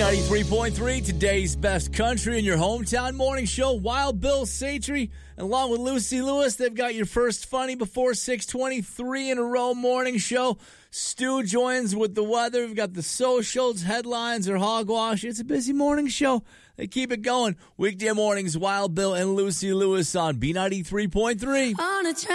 B93.3, today's best country in your hometown morning show. Wild Bill Satry, along with Lucy Lewis, they've got your first funny before 6:23 in a row morning show. Stu joins with the weather. We've got the socials, headlines, or hogwash. It's a busy morning show. They keep it going. Weekday mornings, Wild Bill and Lucy Lewis on B93.3.